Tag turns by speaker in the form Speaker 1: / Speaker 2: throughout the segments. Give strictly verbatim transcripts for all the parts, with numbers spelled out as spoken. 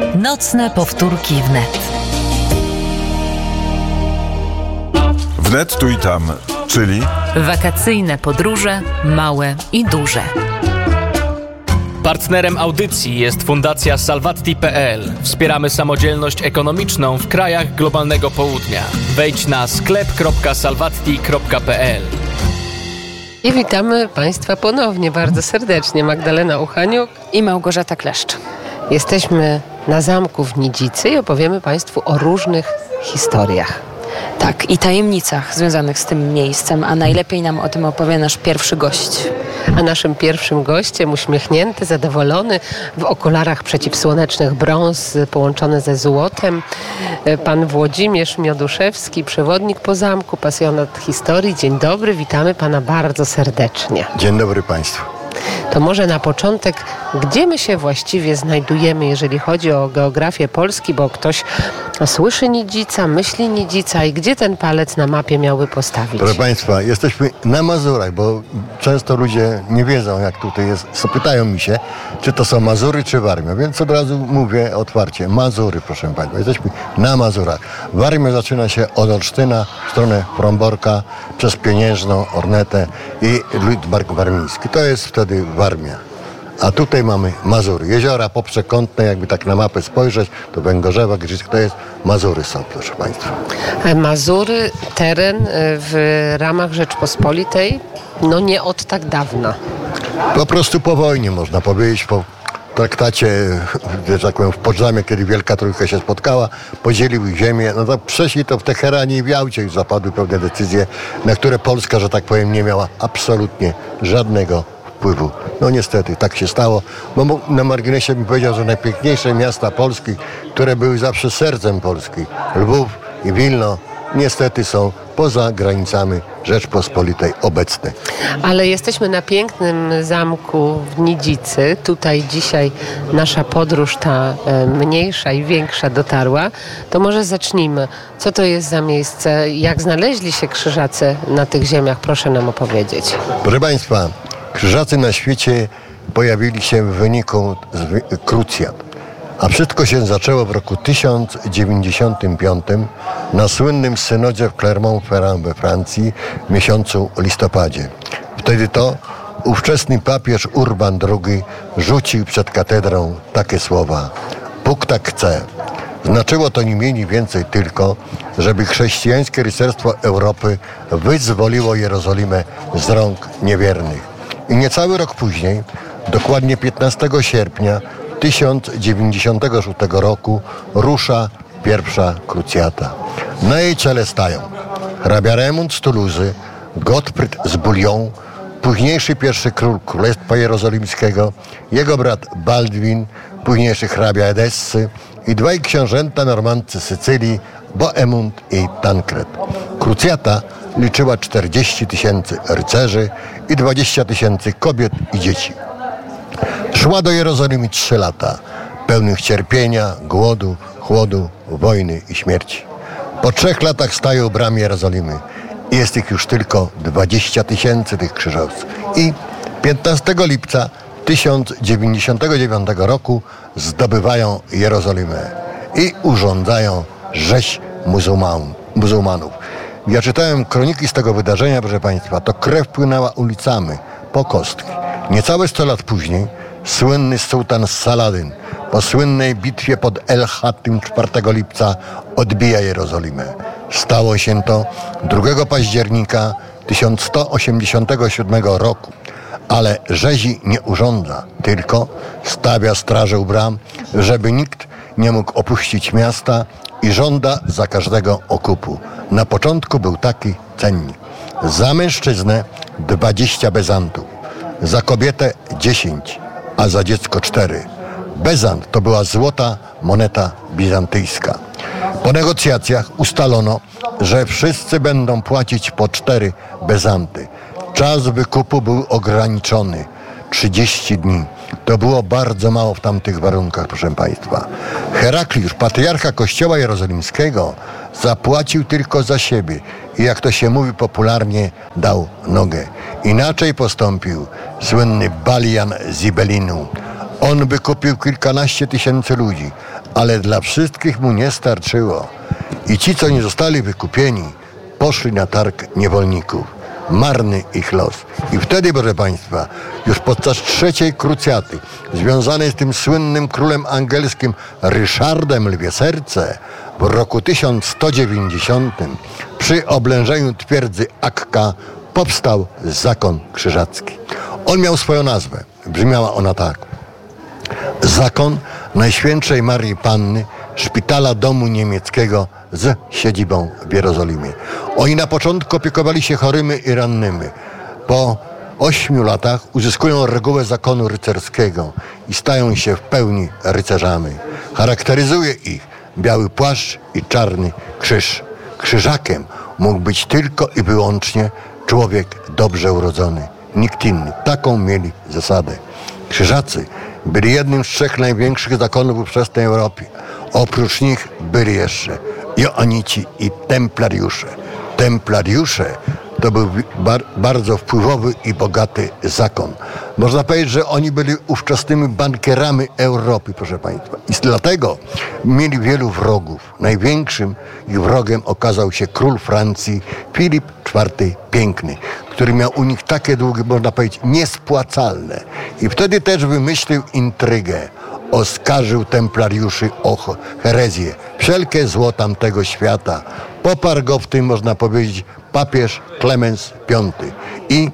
Speaker 1: Nocne powtórki wnet.
Speaker 2: Wnet tu i tam, czyli
Speaker 1: Wakacyjne podróże, małe i duże.
Speaker 3: Partnerem audycji jest Fundacja Salvatti kropka pe el. Wspieramy samodzielność ekonomiczną w krajach globalnego południa. Wejdź na sklep kropka salvatti kropka pe el.
Speaker 4: I witamy Państwa ponownie bardzo serdecznie. Magdalena Uchaniuk
Speaker 5: i Małgorzata Kleszcz.
Speaker 4: Jesteśmy na zamku w Nidzicy i opowiemy Państwu o różnych historiach.
Speaker 5: Tak, i tajemnicach związanych z tym miejscem, a najlepiej nam o tym opowie nasz pierwszy gość.
Speaker 4: A naszym pierwszym gościem, uśmiechnięty, zadowolony, w okularach przeciwsłonecznych brąz połączone ze złotem, pan Włodzimierz Mioduszewski, przewodnik po zamku, pasjonat historii. Dzień dobry, witamy pana bardzo serdecznie.
Speaker 6: Dzień dobry Państwu.
Speaker 4: To może na początek, gdzie my się właściwie znajdujemy, jeżeli chodzi o geografię Polski, bo ktoś słyszy Nidzica, myśli Nidzica i gdzie ten palec na mapie miałby postawić?
Speaker 6: Proszę Państwa, jesteśmy na Mazurach, bo często ludzie nie wiedzą, jak tutaj jest. Pytają mi się, czy to są Mazury, czy Warmia, więc od razu mówię otwarcie, Mazury, proszę Państwa. Jesteśmy na Mazurach. Warmia zaczyna się od Olsztyna, w stronę Fromborka, przez Pieniężną, Ornetę i Lidzbark Warmiński. To jest wtedy Warmia. A tutaj mamy Mazury. Jeziora poprzekątne, jakby tak na mapę spojrzeć, to Węgorzewa, Giżycka, to jest Mazury są, proszę Państwa.
Speaker 4: Mazury, teren w ramach Rzeczpospolitej, no nie od tak dawna.
Speaker 6: Po prostu po wojnie, można powiedzieć, po traktacie, że tak powiem, w Poczdamie, kiedy Wielka Trójka się spotkała, podzieliły ziemię, no to przeszli to w Teheranie i w Jałcie i zapadły pewne decyzje, na które Polska, że tak powiem, nie miała absolutnie żadnego wpływu. No niestety, tak się stało. Bo na marginesie bym powiedział, że najpiękniejsze miasta Polski, które były zawsze sercem Polski, Lwów i Wilno, niestety są poza granicami Rzeczpospolitej obecnej.
Speaker 4: Ale jesteśmy na pięknym zamku w Nidzicy. Tutaj dzisiaj nasza podróż, ta e, mniejsza i większa, dotarła. To może zacznijmy. Co to jest za miejsce? Jak znaleźli się Krzyżacy na tych ziemiach? Proszę nam opowiedzieć.
Speaker 6: Proszę Państwa, Krzyżacy na świecie pojawili się w wyniku krucjat. A wszystko się zaczęło w roku tysiąc dziewięćdziesiątym piątym na słynnym synodzie w Clermont-Ferrand we Francji w miesiącu listopadzie. Wtedy to ówczesny papież Urban drugi rzucił przed katedrą takie słowa: Bóg tak chce. Znaczyło to ni mniej, ni więcej tylko, żeby chrześcijańskie rycerstwo Europy wyzwoliło Jerozolimę z rąk niewiernych. I niecały rok później, dokładnie piętnastego sierpnia tysiąc dziewięćdziesiątego szóstego roku, rusza pierwsza krucjata. Na jej czele stają hrabia Remont z Tuluzy, Gottfried z Bouillon, późniejszy pierwszy król Królestwa Jerozolimskiego, jego brat Baldwin, późniejszy hrabia Edessy i dwaj książęta normandzcy Sycylii, Bohemund i Tancred. Krucjata liczyła czterdzieści tysięcy rycerzy i dwadzieścia tysięcy kobiet i dzieci. Szła do Jerozolimy trzy lata, pełnych cierpienia, głodu, chłodu, wojny i śmierci. Po trzech latach stają u bram Jerozolimy. Jest ich już tylko dwadzieścia tysięcy tych krzyżowców. I piętnastego lipca tysiąc dziewięćdziesiątego dziewiątego roku zdobywają Jerozolimę i urządzają rzeź muzułman, muzułmanów. Ja czytałem kroniki z tego wydarzenia, proszę Państwa, to krew płynęła ulicami po kostki. Niecałe sto lat później słynny sułtan Saladyn po słynnej bitwie pod El Hatim czwartego lipca odbija Jerozolimę. Stało się to drugiego października tysiąc sto osiemdziesiątego siódmego roku. Ale rzezi nie urządza, tylko stawia straże u bram, żeby nikt nie mógł opuścić miasta i żąda za każdego okupu. Na początku był taki cennik. Za mężczyznę dwadzieścia bezantów, za kobietę dziesięć, a za dziecko cztery. Bezant to była złota moneta bizantyjska. Po negocjacjach ustalono, że wszyscy będą płacić po cztery bezanty. Czas wykupu był ograniczony. trzydzieści dni. To było bardzo mało w tamtych warunkach, proszę Państwa. Herakliusz, patriarcha Kościoła Jerozolimskiego, zapłacił tylko za siebie i, jak to się mówi popularnie, dał nogę. Inaczej postąpił słynny Balian z Ibelinu. On by kupił kilkanaście tysięcy ludzi, ale dla wszystkich mu nie starczyło. I ci, co nie zostali wykupieni, poszli na targ niewolników. Marny ich los. I wtedy, proszę Państwa, już podczas trzeciej krucjaty, związanej z tym słynnym królem angielskim Ryszardem Lwie Serce, w roku tysiąc sto dziewięćdziesiątym przy oblężeniu twierdzy Akka powstał zakon krzyżacki. On miał swoją nazwę. Brzmiała ona tak. Zakon Najświętszej Marii Panny Szpitala Domu Niemieckiego z siedzibą w Jerozolimie. Oni na początku opiekowali się chorymi i rannymi. Po ośmiu latach uzyskują regułę zakonu rycerskiego i stają się w pełni rycerzami. Charakteryzuje ich biały płaszcz i czarny krzyż. Krzyżakiem mógł być tylko i wyłącznie człowiek dobrze urodzony. Nikt inny. Taką mieli zasadę. Krzyżacy byli jednym z trzech największych zakonów w ówczesnej Europie. Oprócz nich byli jeszcze Joanici i Templariusze. Templariusze to był bar- bardzo wpływowy i bogaty zakon. Można powiedzieć, że oni byli ówczesnymi bankierami Europy, proszę Państwa. I dlatego mieli wielu wrogów. Największym ich wrogiem okazał się król Francji Filip czwarty Piękny, który miał u nich takie długi, można powiedzieć, niespłacalne. I wtedy też wymyślił intrygę. Oskarżył templariuszy o herezję. Wszelkie zło tamtego świata. Poparł go w tym, można powiedzieć, papież Klemens piąty. I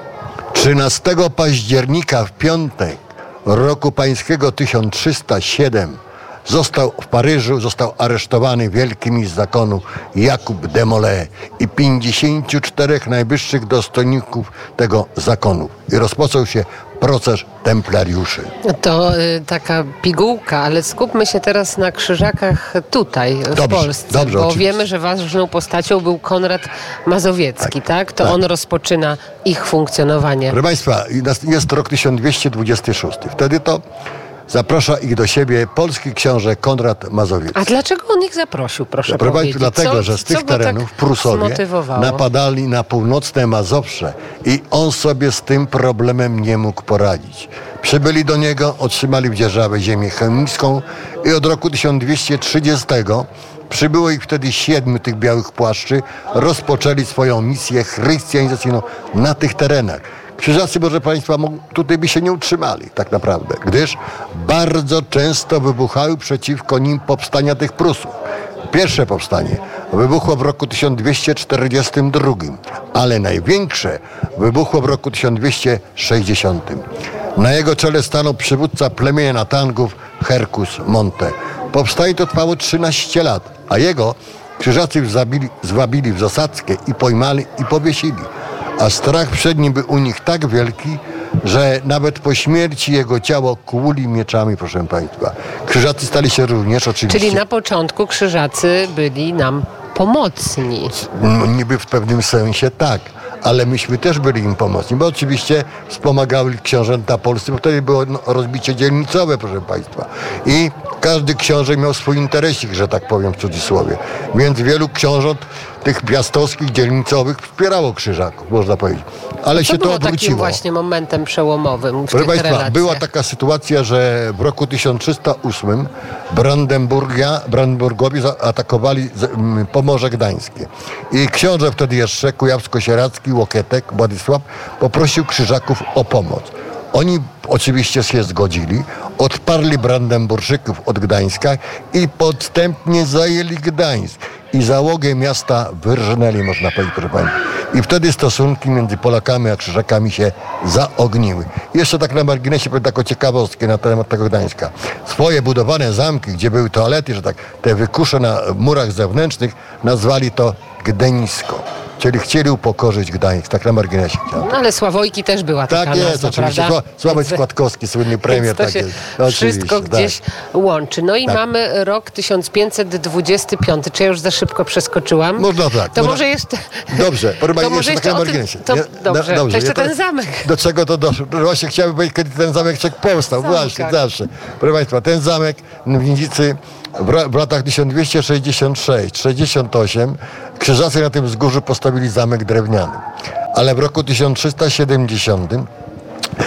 Speaker 6: trzynastego października w piątek roku pańskiego tysiąc trzysta siedem został w Paryżu, został aresztowany wielki mistrz zakonu Jakub de Molay i pięćdziesięciu czterech najwyższych dostojników tego zakonu. I rozpoczął się proces templariuszy.
Speaker 4: To y, taka pigułka, ale skupmy się teraz na krzyżakach tutaj, w
Speaker 6: dobrze,
Speaker 4: Polsce,
Speaker 6: dobrze,
Speaker 4: bo
Speaker 6: oczywiście.
Speaker 4: wiemy, że ważną postacią był Konrad Mazowiecki, tak? tak? To
Speaker 6: tak.
Speaker 4: on rozpoczyna ich funkcjonowanie.
Speaker 6: Proszę Państwa, jest rok tysiąc dwieście dwudziesty szósty. Wtedy to zaprasza ich do siebie polski książę Konrad Mazowiecki.
Speaker 4: A dlaczego on ich zaprosił, proszę
Speaker 6: Proszę
Speaker 4: powiedzieć?
Speaker 6: Dlatego,
Speaker 4: co,
Speaker 6: że z tych
Speaker 4: co go
Speaker 6: terenów
Speaker 4: tak
Speaker 6: Prusowie
Speaker 4: zmotywowało?
Speaker 6: napadali na północne Mazowsze i on sobie z tym problemem nie mógł poradzić. Przybyli do niego, otrzymali w dzierżawę ziemię chełmską i od roku tysiąc dwieście trzydziestego przybyło ich wtedy siedmiu tych białych płaszczy, rozpoczęli swoją misję chrystianizacyjną na tych terenach. Krzyżacy, proszę Państwa, tutaj by się nie utrzymali tak naprawdę, gdyż bardzo często wybuchały przeciwko nim powstania tych Prusów. Pierwsze powstanie wybuchło w roku tysiąc dwieście czterdziestym drugim, ale największe wybuchło w roku tysiąc dwieście sześćdziesiątym. Na jego czele stanął przywódca plemienia Natangów Herkus Monte. Powstanie to trwało trzynaście lat, a jego krzyżacy zabili, zwabili w zasadzkę i pojmali i powiesili. A strach przed nim był u nich tak wielki, że nawet po śmierci jego ciało kłuli mieczami, proszę Państwa. Krzyżacy stali się również oczywiście...
Speaker 4: Czyli na początku krzyżacy byli nam pomocni.
Speaker 6: No, niby w pewnym sensie tak, ale myśmy też byli im pomocni, bo oczywiście wspomagali książęta polscy, bo wtedy było no, rozbicie dzielnicowe, proszę Państwa. I każdy książę miał swój interesik, że tak powiem w cudzysłowie. Więc wielu książąt tych piastowskich, dzielnicowych wspierało krzyżaków, można powiedzieć. Ale
Speaker 4: Co
Speaker 6: się to
Speaker 4: było
Speaker 6: odwróciło.
Speaker 4: takim właśnie momentem przełomowym w
Speaker 6: Proszę
Speaker 4: tych
Speaker 6: Państwa,
Speaker 4: relacjach?
Speaker 6: była taka sytuacja, że w roku tysiąc trzysta ósmym Brandenburgia, Brandenburgowie zaatakowali Pomorze Gdańskie. I książę wtedy jeszcze, kujawsko-sieradzki Łokietek, Władysław, poprosił krzyżaków o pomoc. Oni oczywiście się zgodzili, odparli Brandenburczyków od Gdańska i podstępnie zajęli Gdańsk. I załogę miasta wyrżnęli, można powiedzieć, proszę Państwa. I wtedy stosunki między Polakami a Krzyżakami się zaogniły. Jeszcze tak na marginesie powiem taką ciekawostkę na temat tego Gdańska. Swoje budowane zamki, gdzie były toalety, że tak, te wykusze na murach zewnętrznych, nazwali to Gdyńsko. Czyli chcieli upokorzyć Gdańsk, tak na marginesie.
Speaker 4: No ale Sławojki też była taka
Speaker 6: Tak jest,
Speaker 4: nazwa,
Speaker 6: oczywiście.
Speaker 4: prawda?
Speaker 6: Sławek
Speaker 4: Więc-
Speaker 6: Składkowski, słynny premier.
Speaker 4: Więc to
Speaker 6: tak
Speaker 4: się
Speaker 6: jest. No,
Speaker 4: wszystko
Speaker 6: oczywiście,
Speaker 4: gdzieś
Speaker 6: tak.
Speaker 4: łączy. No i
Speaker 6: Tak.
Speaker 4: mamy rok tysiąc pięćset dwudziesty piąty. Czy ja już za szybko przeskoczyłam?
Speaker 6: Można tak.
Speaker 4: To
Speaker 6: Można-
Speaker 4: może jeszcze...
Speaker 6: Dobrze, proszę
Speaker 4: To
Speaker 6: Pani,
Speaker 4: może
Speaker 6: jeszcze tak na
Speaker 4: jeszcze o tym...
Speaker 6: marginesie.
Speaker 4: To,
Speaker 6: Nie?
Speaker 4: dobrze,
Speaker 6: No,
Speaker 4: to jeszcze
Speaker 6: ja
Speaker 4: ten
Speaker 6: teraz-
Speaker 4: zamek.
Speaker 6: Do czego to doszło? Właśnie chciałbym powiedzieć, kiedy ten zamek się powstał.
Speaker 4: Zamkach.
Speaker 6: Właśnie, zawsze. Proszę Państwa, ten zamek w Nidzicy w, ra- w latach tysiąc dwieście sześćdziesiąt sześć sześćdziesiąt osiem krzyżacy na tym wzgórzu postawili zamek drewniany. Ale w roku tysiąc trzysta siedemdziesiątym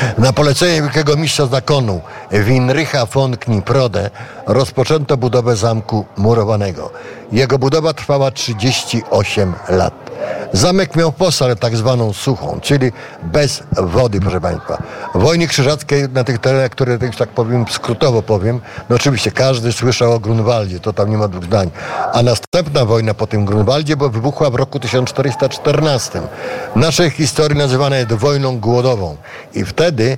Speaker 6: Na polecenie wielkiego mistrza zakonu Winrycha von Kniprode rozpoczęto budowę zamku murowanego. Jego budowa trwała trzydzieści osiem lat. Zamek miał posalę tak zwaną suchą, czyli bez wody, proszę Państwa. W wojnie krzyżackiej na tych terenach, które już tak powiem, skrótowo powiem, no oczywiście każdy słyszał o Grunwaldzie, to tam nie ma dwóch zdań. A następna wojna po tym Grunwaldzie bo wybuchła w roku tysiąc czterysta czternastym. W naszej historii nazywana jest wojną głodową. I wtedy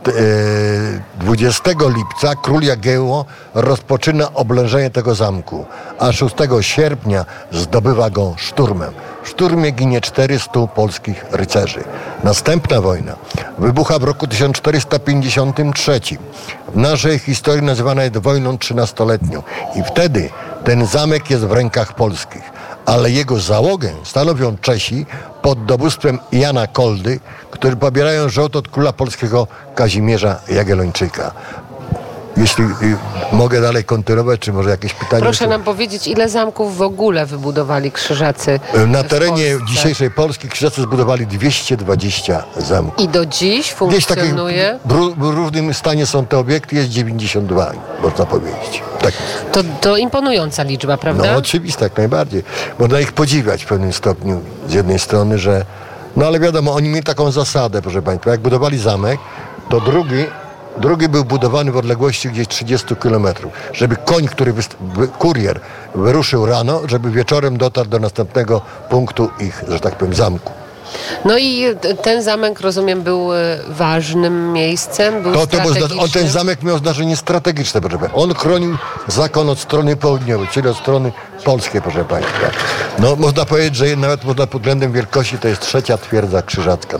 Speaker 6: dwudziestego lipca król Jagiełło rozpoczyna oblężenie tego zamku, a szóstego sierpnia zdobywa go szturmem. W szturmie ginie czterystu polskich rycerzy. Następna wojna wybucha w roku tysiąc czterysta pięćdziesiątym trzecim. W naszej historii nazywana jest wojną trzynastoletnią. I wtedy ten zamek jest w rękach polskich, ale jego załogę stanowią Czesi pod dowództwem Jana Koldy, którzy pobierają żołd od króla polskiego Kazimierza Jagiellończyka. Jeśli y, mogę dalej kontynuować, czy może jakieś pytanie?
Speaker 4: Proszę nam powiedzieć, ile zamków w ogóle wybudowali Krzyżacy
Speaker 6: Na terenie
Speaker 4: Polsce?
Speaker 6: dzisiejszej Polski Krzyżacy zbudowali dwieście dwadzieścia zamków.
Speaker 4: I do dziś funkcjonuje?
Speaker 6: W różnym stanie są te obiekty, jest dziewięćdziesiąt dwa, można powiedzieć. Tak.
Speaker 4: To, to imponująca liczba, prawda?
Speaker 6: No oczywiście, jak najbardziej. Można ich podziwiać w pewnym stopniu z jednej strony, że... No ale wiadomo, oni mieli taką zasadę, proszę Państwa. Jak budowali zamek, to drugi... Drugi był budowany w odległości gdzieś trzydzieści kilometrów, żeby koń, który wyst- kurier wyruszył rano, żeby wieczorem dotarł do następnego punktu ich, że tak powiem, zamku.
Speaker 4: No i ten zamek, rozumiem, był ważnym miejscem, był
Speaker 6: To, to był,
Speaker 4: strategicznym.
Speaker 6: on, ten zamek miał znaczenie strategiczne, proszę Państwa. On chronił zakon od strony południowej, czyli od strony polskiej, proszę Państwa. No można powiedzieć, że nawet można pod względem wielkości to jest trzecia twierdza krzyżacka.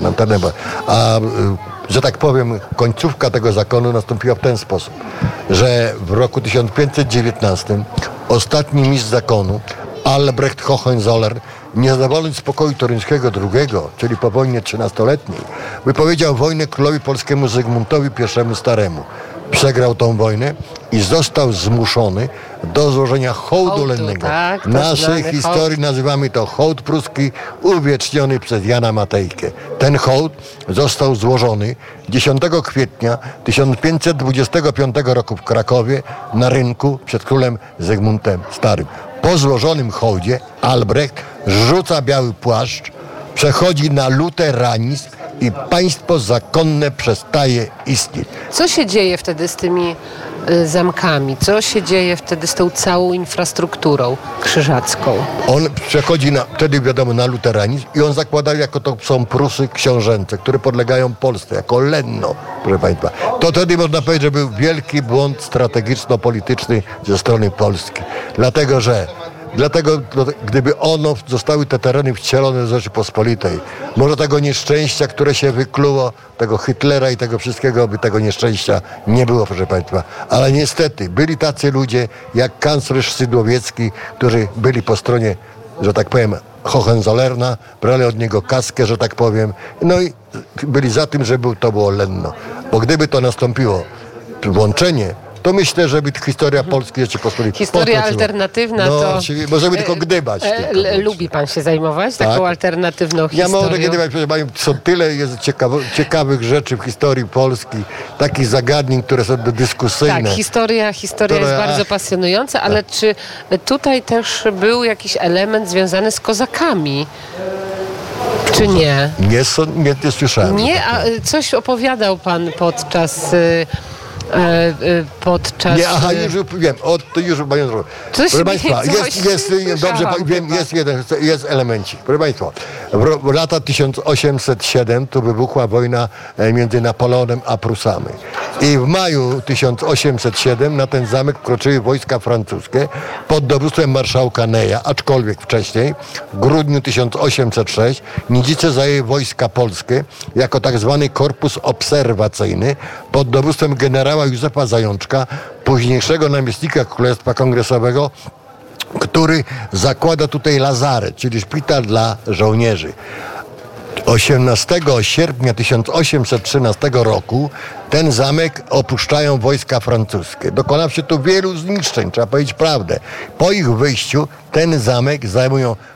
Speaker 6: A że tak powiem, końcówka tego zakonu nastąpiła w ten sposób, że w roku tysiąc pięćset dziewiętnastym ostatni mistrz zakonu, Albrecht Hohenzollern, niezadowolony z pokoju toruńskiego drugiego, czyli po wojnie trzynastoletniej, wypowiedział wojnę królowi polskiemu Zygmuntowi pierwszemu Staremu. Przegrał tą wojnę i został zmuszony do złożenia hołdu, hołdu lennego.
Speaker 4: Tak,
Speaker 6: w naszej historii
Speaker 4: hołd.
Speaker 6: nazywamy to hołd pruski uwieczniony przez Jana Matejkę. Ten hołd został złożony dziesiątego kwietnia tysiąc pięćset dwudziestego piątego roku w Krakowie na rynku przed królem Zygmuntem Starym. Po złożonym hołdzie Albrecht rzuca biały płaszcz, przechodzi na luteranizm i państwo zakonne przestaje istnieć.
Speaker 4: Co się dzieje wtedy z tymi y, zamkami? Co się dzieje wtedy z tą całą infrastrukturą krzyżacką?
Speaker 6: On przechodzi na, wtedy wiadomo na luteranizm i on zakłada, jako to są Prusy książęce, które podlegają Polsce, jako lenno, proszę Państwa. To wtedy można powiedzieć, że był wielki błąd strategiczno-polityczny ze strony Polski. Dlatego, że Dlatego, gdyby ono zostały te tereny wcielone do Rzeczypospolitej, może tego nieszczęścia, które się wykluło, tego Hitlera i tego wszystkiego, by tego nieszczęścia nie było, proszę Państwa. Ale niestety byli tacy ludzie jak kanclerz Szydłowiecki, którzy byli po stronie, że tak powiem, Hohenzollerna, brali od niego kaskę, że tak powiem, no i byli za tym, żeby to było lenno. Bo gdyby to nastąpiło włączenie, to myślę, że by historia Polskiej Rzeczypospolitej
Speaker 4: Historia
Speaker 6: potoczyła.
Speaker 4: alternatywna
Speaker 6: no,
Speaker 4: to...
Speaker 6: Czyli możemy tylko gdybać.
Speaker 4: E,
Speaker 6: tylko,
Speaker 4: e, lubi pan się zajmować
Speaker 6: tak?
Speaker 4: taką alternatywną
Speaker 6: ja
Speaker 4: historią?
Speaker 6: mogę gdybać, proszę Pani, są tyle jest ciekawo, ciekawych rzeczy w historii Polski, takich zagadnień, które są dyskusyjne.
Speaker 4: Tak, historia, historia
Speaker 6: Która,
Speaker 4: jest bardzo
Speaker 6: ach,
Speaker 4: pasjonująca, ale
Speaker 6: tak.
Speaker 4: czy tutaj też był jakiś element związany z kozakami? Czy nie?
Speaker 6: Nie, są, nie, nie słyszałem.
Speaker 4: Nie, a y, coś opowiadał pan podczas... Y, podczas...
Speaker 6: Nie, aha, już wiem, o, to już panią zrobię. Proszę Państwa, jest, jest, dobrze, wiem, jest jeden, jest elemencik. Proszę Państwa, w, w lata tysiąc osiemset siódmym tu wybuchła wojna między Napoleonem a Prusami. I w maju tysiąc osiemset siódmego na ten zamek wkroczyły wojska francuskie pod dowództwem marszałka Neya, aczkolwiek wcześniej, w grudniu tysiąc osiemset szóstego Nidzice zajęły wojska polskie jako tak zwany korpus obserwacyjny pod dowództwem generała Józefa Zajączka, późniejszego namiestnika Królestwa Kongresowego, który zakłada tutaj lazaret, czyli szpital dla żołnierzy. osiemnastego sierpnia tysiąc osiemset trzynastego roku ten zamek opuszczają wojska francuskie. Dokonawszy tu wielu zniszczeń, trzeba powiedzieć prawdę. Po ich wyjściu ten zamek zajmują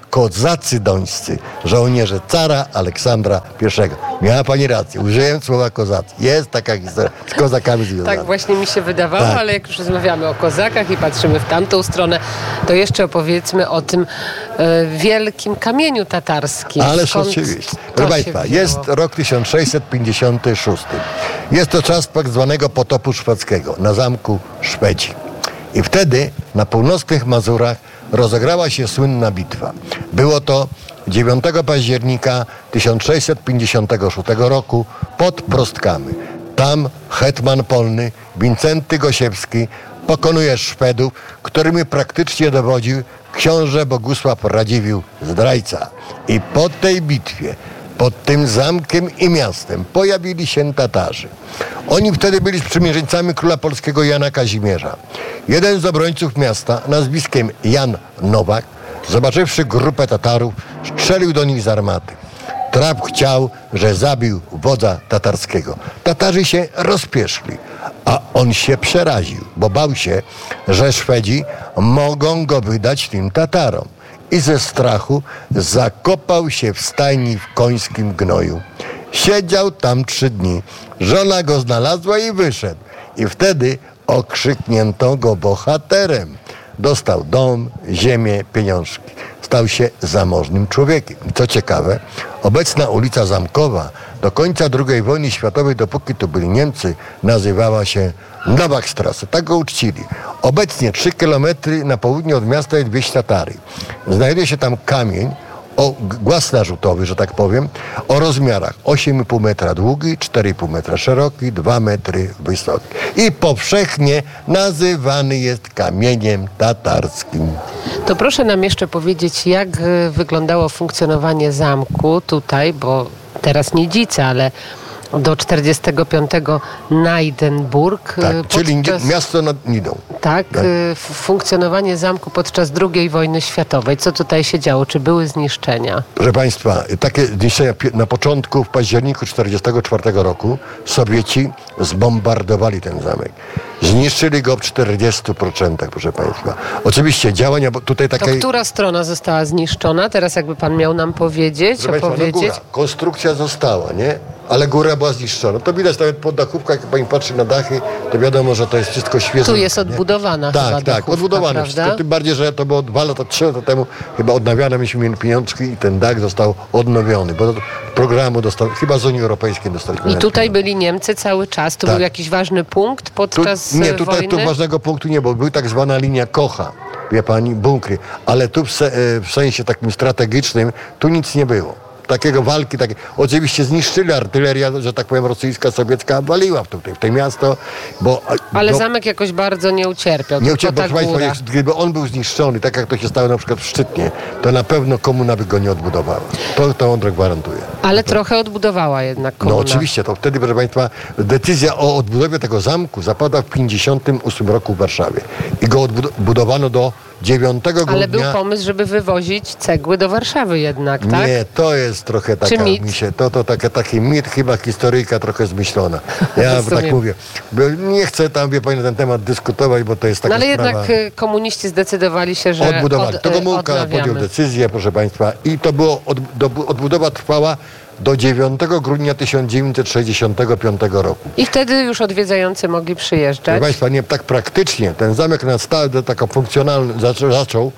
Speaker 6: kozacy dońscy, żołnierze cara Aleksandra pierwszego. Miała pani rację, użyłem słowa kozacy. Jest taka historia z kozakami związana.
Speaker 4: Tak właśnie mi się wydawało,
Speaker 6: Tak.
Speaker 4: ale jak już rozmawiamy o kozakach i patrzymy w tamtą stronę, to jeszcze opowiedzmy o tym e, wielkim kamieniu tatarskim.
Speaker 6: Ależ
Speaker 4: Skąd
Speaker 6: oczywiście.
Speaker 4: to
Speaker 6: Proszę
Speaker 4: się
Speaker 6: Państwa,
Speaker 4: wzięło?
Speaker 6: jest rok tysiąc sześćset pięćdziesiąty szósty. Jest to czas tak zwanego potopu szwedzkiego na zamku Szwedzi. I wtedy na północnych Mazurach rozegrała się słynna bitwa. Było to dziewiątego października tysiąc sześćset pięćdziesiątego szóstego roku pod Prostkami. Tam hetman polny Wincenty Gosiewski pokonuje Szwedów, którymi praktycznie dowodził książę Bogusław Radziwiłł, zdrajca. I po tej bitwie, pod tym zamkiem i miastem pojawili się Tatarzy. Oni wtedy byli sprzymierzeńcami króla polskiego Jana Kazimierza. Jeden z obrońców miasta, nazwiskiem Jan Nowak, zobaczywszy grupę Tatarów, strzelił do nich z armaty. Trap chciał, że zabił wodza tatarskiego. Tatarzy się rozpieszli, a on się przeraził, bo bał się, że Szwedzi mogą go wydać tym Tatarom. I ze strachu zakopał się w stajni w końskim gnoju. Siedział tam trzy dni. Żona go znalazła i wyszedł. I wtedy okrzyknięto go bohaterem. Dostał dom, ziemię, pieniążki. Stał się zamożnym człowiekiem. I co ciekawe, obecna ulica Zamkowa do końca drugiej wojny światowej, dopóki tu byli Niemcy, nazywała się Nowakstrasse. Tak go uczcili. Obecnie trzy kilometry na południe od miasta jest wieś Tatary. Znajduje się tam kamień, o głaz narzutowy, że tak powiem, o rozmiarach osiem i pół metra długi, cztery i pół metra szeroki, dwa metry wysoki. I powszechnie nazywany jest kamieniem tatarskim.
Speaker 4: To proszę nam jeszcze powiedzieć, jak e, wyglądało funkcjonowanie zamku tutaj, bo teraz Nidzice, ale do czterdziestego piątego Najdenburg.
Speaker 6: Tak,
Speaker 4: e,
Speaker 6: czyli
Speaker 4: podczas-
Speaker 6: miasto nad Nidą.
Speaker 4: Tak,
Speaker 6: Tak.
Speaker 4: e, f- funkcjonowanie zamku podczas drugiej wojny światowej. Co tutaj się działo? Czy były zniszczenia?
Speaker 6: Proszę Państwa, takie zniszczenia pie- na początku, w październiku tysiąc dziewięćset czterdziestego czwartego roku Sowieci zbombardowali ten zamek. Zniszczyli go w czterdziestu procentach, proszę Państwa. Oczywiście działania, bo tutaj
Speaker 4: To
Speaker 6: takiej...
Speaker 4: która strona została zniszczona? Teraz jakby pan miał nam powiedzieć,
Speaker 6: Proszę Państwa, no
Speaker 4: opowiedzieć.
Speaker 6: góra. Konstrukcja została, nie? Ale góra była zniszczona. To widać nawet po dachówkach, jak pani patrzy na dachy, to wiadomo, że to jest wszystko świeże.
Speaker 4: Tu jest odbudowana chyba
Speaker 6: Tak, tak,
Speaker 4: dachówka,
Speaker 6: odbudowane
Speaker 4: prawda?
Speaker 6: wszystko. Tym bardziej, że to było dwa lata, trzy lata temu chyba odnawiane, myśmy mieli pieniążki i ten dach został odnowiony, bo do programu dostał, chyba z Unii Europejskiej dostaliśmy.
Speaker 4: I tutaj byli Niemcy cały czas. To
Speaker 6: Tak.
Speaker 4: był jakiś ważny punkt
Speaker 6: Tu,
Speaker 4: podczas
Speaker 6: nie,
Speaker 4: e,
Speaker 6: tutaj
Speaker 4: wojny?
Speaker 6: tu ważnego punktu nie było. Była tak zwana linia Kocha, wie pani, bunkry. Ale tu w, se, e, w sensie takim strategicznym, tu nic nie było. Takiego walki, takie. Oczywiście zniszczyli artyleria, że tak powiem, rosyjska, sowiecka waliła w, tutaj, w to miasto, bo...
Speaker 4: Ale
Speaker 6: bo,
Speaker 4: zamek jakoś bardzo nie ucierpiał.
Speaker 6: nie
Speaker 4: tylko
Speaker 6: uciekł,
Speaker 4: ta
Speaker 6: proszę Państwa,
Speaker 4: góra.
Speaker 6: jak- gdyby on był zniszczony, tak jak to się stało na przykład w Szczytnie, to na pewno komuna by go nie odbudowała. To, to on gwarantuje.
Speaker 4: Ale trochę odbudowała jednak
Speaker 6: No
Speaker 4: komuna.
Speaker 6: oczywiście, to wtedy, proszę Państwa, decyzja o odbudowie tego zamku zapadła w pięćdziesiątym ósmym roku w Warszawie. I go odbudowano do dziewiątego grudnia.
Speaker 4: Ale był pomysł, żeby wywozić cegły do Warszawy jednak, tak?
Speaker 6: Nie, to jest trochę taka,
Speaker 4: mit?
Speaker 6: mi się, to, to taka, taki mit, chyba historyjka trochę zmyślona. Ja
Speaker 4: Rozumiem.
Speaker 6: tak mówię. Bo nie chcę tam, wie pani, na ten temat dyskutować, bo to jest taka
Speaker 4: No ale
Speaker 6: sprawa...
Speaker 4: jednak e, komuniści zdecydowali się, że
Speaker 6: Odbudowali.
Speaker 4: od,
Speaker 6: To
Speaker 4: e,
Speaker 6: Gomułka
Speaker 4: odnawiamy.
Speaker 6: podjął decyzję, proszę Państwa, i to było, od, do, odbudowa trwała do dziewiątego grudnia tysiąc dziewięćset sześćdziesiątego piątego roku.
Speaker 4: I wtedy już odwiedzający mogli
Speaker 6: Proszę
Speaker 4: przyjeżdżać.
Speaker 6: Państwa, nie tak praktycznie. Ten zamek na stałe taką funkcjonalny zaczął, zaczął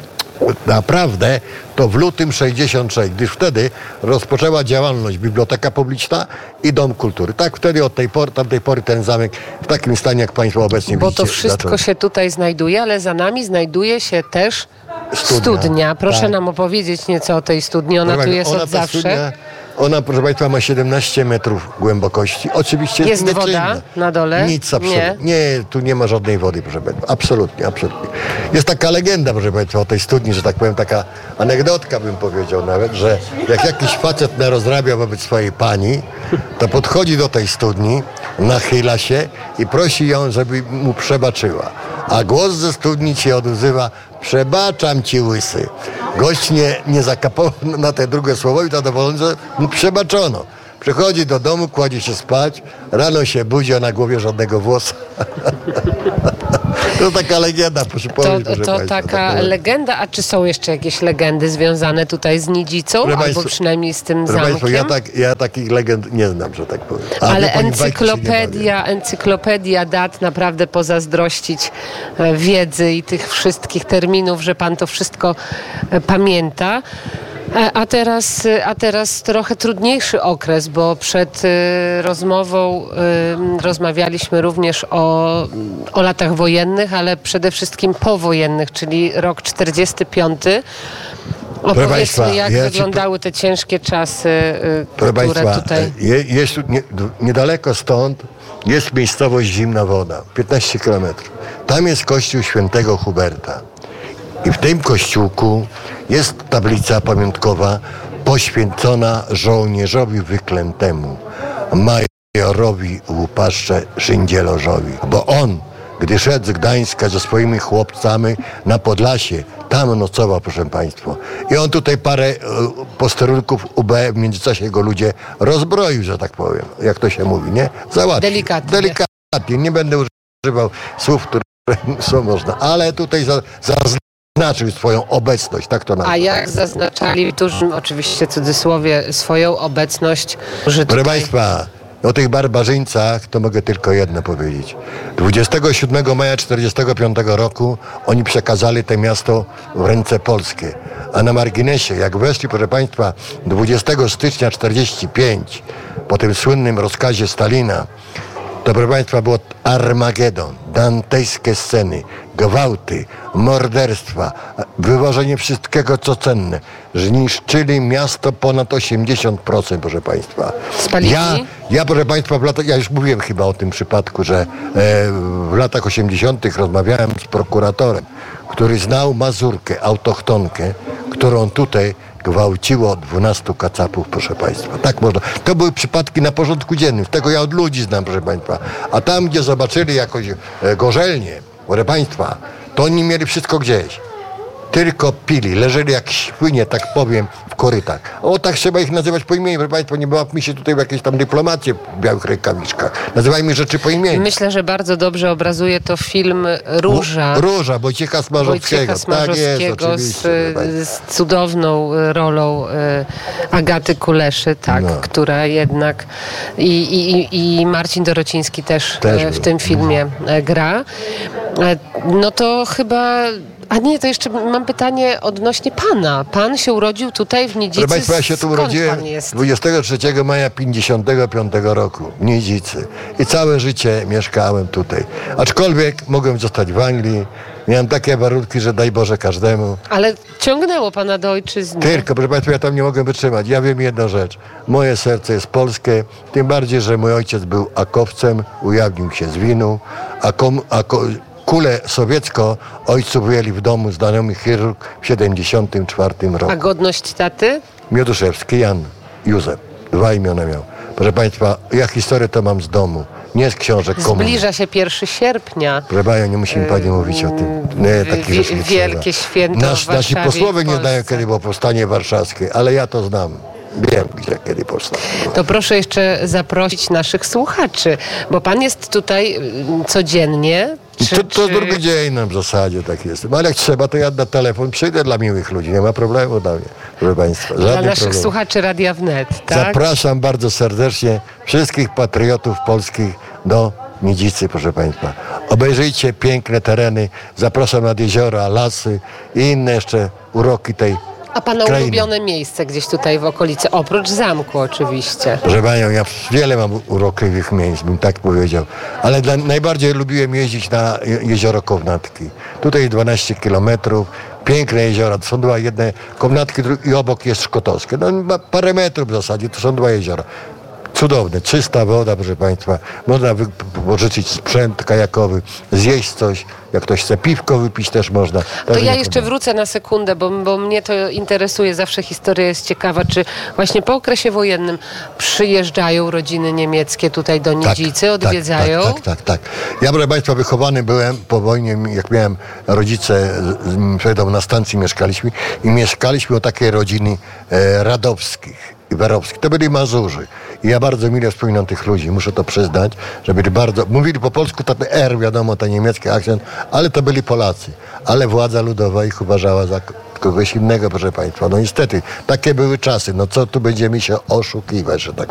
Speaker 6: naprawdę to w lutym sześćdziesiątego trzeciego, gdyż wtedy rozpoczęła działalność Biblioteka Publiczna i Dom Kultury. Tak wtedy od tej pory, tamtej pory ten zamek w takim stanie, jak Państwo obecnie
Speaker 4: Bo
Speaker 6: widzicie.
Speaker 4: to wszystko
Speaker 6: zaczął-
Speaker 4: się tutaj znajduje, ale za nami znajduje się też
Speaker 6: Studnia.
Speaker 4: studnia. Proszę
Speaker 6: Tak.
Speaker 4: nam opowiedzieć nieco o tej studni. Ona
Speaker 6: Proszę
Speaker 4: tu
Speaker 6: Państwa,
Speaker 4: jest
Speaker 6: ona,
Speaker 4: od
Speaker 6: ta
Speaker 4: zawsze.
Speaker 6: studnia, ona, proszę Państwa, ma siedemnaście metrów głębokości. Oczywiście jest,
Speaker 4: Jest
Speaker 6: nieczynna.
Speaker 4: woda na dole?
Speaker 6: Nic absolutnie. Nie. nie, tu nie ma żadnej wody, proszę Państwa. Absolutnie, absolutnie. Jest taka legenda, proszę Państwa, o tej studni, że tak powiem, taka anegdotka bym powiedział nawet, że jak jakiś facet narozrabia wobec swojej pani, to podchodzi do tej studni, nachyla się i prosi ją, żeby mu przebaczyła. A głos ze studni się odzywa: przebaczam ci, łysy. Gość nie, nie zakapał na te drugie słowo i zadowolony, że mu przebaczono. Przychodzi do domu, kładzie się spać, rano się budzi, a na głowie żadnego włosa. To taka legenda, proszę
Speaker 4: To,
Speaker 6: powiedzieć. proszę
Speaker 4: to
Speaker 6: państwa,
Speaker 4: taka legenda, a czy są jeszcze jakieś legendy związane tutaj z Nidzicą,
Speaker 6: Proszę
Speaker 4: albo
Speaker 6: państwa,
Speaker 4: przynajmniej z tym
Speaker 6: Proszę
Speaker 4: zamkiem?
Speaker 6: Państwa, ja, tak, ja takich legend nie znam, że tak powiem. A
Speaker 4: Ale
Speaker 6: wie pani, bajki się nie
Speaker 4: encyklopedia, encyklopedia dat naprawdę pozazdrościć e, wiedzy i tych wszystkich terminów, że pan to wszystko e, pamięta. E, A teraz, e, a teraz trochę trudniejszy okres, bo przed e, rozmową e, rozmawialiśmy również o, o latach wojennych, ale przede wszystkim powojennych, czyli rok czterdziesty piąty. Opowiedzmy,
Speaker 6: Państwa,
Speaker 4: jak
Speaker 6: ja ci
Speaker 4: wyglądały te ciężkie czasy, e,
Speaker 6: Proszę
Speaker 4: które
Speaker 6: Państwa,
Speaker 4: tutaj...
Speaker 6: je, jest tu nie, niedaleko stąd jest miejscowość Zimna Woda, piętnaście kilometrów. Tam jest kościół świętego Huberta. I w tym kościółku jest tablica pamiątkowa poświęcona żołnierzowi wyklętemu, majorowi Łupaszcze Szyndzielorzowi. Bo on, gdy szedł z Gdańska ze swoimi chłopcami na Podlasie, tam nocował, proszę Państwa. I on tutaj parę e, posterunków U B, w międzyczasie go ludzie rozbroił, że tak powiem, jak to się mówi, nie? Załatwił.
Speaker 4: Delikatnie.
Speaker 6: Delikatnie. Nie będę używał słów, które są można, ale tutaj za, zaznaczył swoją obecność, tak to nazwę.
Speaker 4: A jak zaznaczali w dużym, oczywiście cudzysłowie, swoją obecność, że
Speaker 6: Proszę
Speaker 4: tutaj...
Speaker 6: Państwa, o tych barbarzyńcach to mogę tylko jedno powiedzieć. dwudziestego siódmego maja tysiąc dziewięćset czterdziestego piątego roku oni przekazali to miasto w ręce polskie. A na marginesie, jak weszli, proszę Państwa, dwudziestego stycznia tysiąc dziewięćset czterdziestego piątego, po tym słynnym rozkazie Stalina, to, proszę Państwa, było Armagedon, dantejskie sceny, gwałty, morderstwa, wywożenie wszystkiego, co cenne. Zniszczyli miasto ponad osiemdziesiąt procent, proszę Państwa.
Speaker 4: Spalili?
Speaker 6: Ja, ja, proszę Państwa, w latach, ja już mówiłem chyba o tym przypadku, że e, w latach osiemdziesiątych rozmawiałem z prokuratorem, który znał Mazurkę, autochtonkę, którą tutaj gwałciło dwunastu kacapów, proszę Państwa. Tak można. To były przypadki na porządku dziennym. Z tego ja od ludzi znam, proszę Państwa. A tam, gdzie zobaczyli jakoś e, gorzelnię, proszę Państwa, to oni mieli wszystko gdzieś. Tylko pili, leżeli jak świnie, tak powiem, w korytach. O, tak trzeba ich nazywać po imieniu, proszę Państwa, nie bawmy się tutaj w jakieś tam dyplomacje w białych rękawiczkach. Nazywajmy rzeczy po imieniu.
Speaker 4: Myślę, że bardzo dobrze obrazuje to film Róża.
Speaker 6: Róża, Wojciecha Smarzowskiego.
Speaker 4: Wojciecha Smarzowskiego
Speaker 6: tak jest,
Speaker 4: z,
Speaker 6: oczywiście,
Speaker 4: z cudowną rolą e, Agaty Kuleszy, tak,
Speaker 6: No.
Speaker 4: która jednak i, i, i Marcin Dorociński też,
Speaker 6: Też
Speaker 4: e, w
Speaker 6: był.
Speaker 4: tym filmie e, gra. E, no to chyba... A nie, to jeszcze mam pytanie odnośnie pana. Pan się urodził tutaj w Nidzicy.
Speaker 6: Proszę Państwa, ja się tu
Speaker 4: Skąd
Speaker 6: urodziłem
Speaker 4: pan jest?
Speaker 6: dwudziestego trzeciego maja pięćdziesiątego piątego roku w Nidzicy. I całe życie mieszkałem tutaj. Aczkolwiek mogłem zostać w Anglii. Miałem takie warunki, że daj Boże każdemu.
Speaker 4: Ale ciągnęło pana do ojczyzny.
Speaker 6: Tylko, proszę Państwa, ja tam nie mogłem wytrzymać. Ja wiem jedną rzecz. Moje serce jest polskie, tym bardziej, że mój ojciec był akowcem, ujawnił się z winu, a, kom, a ko, kulę sowiecką ojcu wyjęli w domu znajomy chirurg w siedemdziesiątym czwartym roku.
Speaker 4: A godność taty?
Speaker 6: Mioduszewski Jan Józef. Dwa imiona miał. Proszę Państwa, ja historię to mam z domu. Nie z książek komuny.
Speaker 4: Zbliża się pierwszego sierpnia.
Speaker 6: Proszę Panią, nie musimy Pani mówić o tym. Nie, takich
Speaker 4: Wi-
Speaker 6: rzeczy nie
Speaker 4: wielkie
Speaker 6: trzeba.
Speaker 4: święto w
Speaker 6: Nasz, Nasi
Speaker 4: Warszawie
Speaker 6: posłowie
Speaker 4: i w
Speaker 6: nie znają,
Speaker 4: Polsce.
Speaker 6: kiedy było powstanie warszawskie, ale ja to znam. Wiem, gdzie, kiedy powstało.
Speaker 4: To proszę jeszcze zaprosić naszych słuchaczy, bo pan jest tutaj mm, codziennie. Czy,
Speaker 6: To, to
Speaker 4: czy...
Speaker 6: drugi dzień nam w zasadzie tak jest. Ale jak trzeba, to ja na telefon przyjdę dla miłych ludzi. Nie ma problemu dla mnie, proszę Państwa.
Speaker 4: Dla
Speaker 6: Żadnych
Speaker 4: naszych
Speaker 6: problemów.
Speaker 4: słuchaczy Radia Wnet, tak?
Speaker 6: Zapraszam bardzo serdecznie wszystkich patriotów polskich do Nidzicy, proszę Państwa. Obejrzyjcie piękne tereny. Zapraszam nad jeziora, lasy i inne jeszcze uroki tej
Speaker 4: A pana
Speaker 6: krainy.
Speaker 4: ulubione miejsce gdzieś tutaj w okolicy, oprócz zamku oczywiście.
Speaker 6: Proszę Panią, ja wiele mam urokliwych miejsc, bym tak powiedział. Ale dla, najbardziej lubiłem jeździć na je- jezioro Kownatki. Tutaj dwanaście kilometrów, piękne jeziora. To są dwa jedne Kownatki dru- i obok jest Szkotowskie. No ma parę metrów w zasadzie, to są dwa jeziora. Cudowne, czysta woda, proszę Państwa. Można wy- pożyczyć sprzęt kajakowy, zjeść coś. Jak ktoś chce piwko wypić, też można.
Speaker 4: To
Speaker 6: Także
Speaker 4: ja
Speaker 6: nie
Speaker 4: jeszcze
Speaker 6: problem.
Speaker 4: wrócę na sekundę, bo, bo mnie to interesuje, zawsze historia jest ciekawa, czy właśnie po okresie wojennym przyjeżdżają rodziny niemieckie tutaj do Nidzicy, odwiedzają?
Speaker 6: Tak, tak, tak, tak, tak. Ja, proszę Państwa, wychowany byłem po wojnie, jak miałem rodzice, z- z- na stacji mieszkaliśmy i mieszkaliśmy u takiej rodziny e, Radowskich. Werowski. To byli Mazurzy. I ja bardzo mile wspominam tych ludzi, muszę to przyznać, że byli bardzo... Mówili po polsku, ten R, wiadomo, ten niemiecki akcent, ale to byli Polacy. Ale władza ludowa ich uważała za kogoś innego, proszę państwa. No niestety, takie były czasy. No co tu będziemy się oszukiwać, że tak